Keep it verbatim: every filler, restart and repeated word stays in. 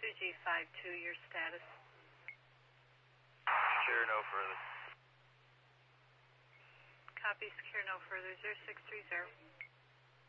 two G five two, your status. Secure no further. Copy, secure no further, zero six three zero.